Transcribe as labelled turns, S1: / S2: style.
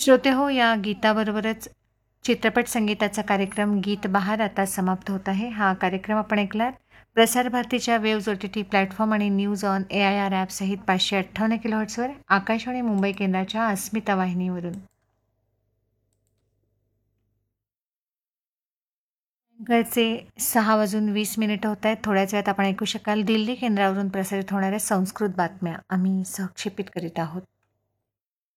S1: श्रोते हो, या गीताबरोबरच चित्रपट संगीताचा कार्यक्रम गीत बहार आता समाप्त होत आहे. हा कार्यक्रम आपण ऐकलात प्रसार भारतीच्या वेव्ज OTT प्लॅटफॉर्म आणि न्यूज ऑन AIR ॲप सहित 558 किलोहर्ट्झवर आकाशवाणी मुंबई केंद्राच्या अस्मिता वाहिनीवरून. सायंकाळचे 6:20 होत आहेत. थोड्याच वेळात आपण ऐकू शकाल दिल्ली केंद्रावरून प्रसारित होणाऱ्या संस्कृत बातम्या. आम्ही सहक्षेपित करीत आहोत.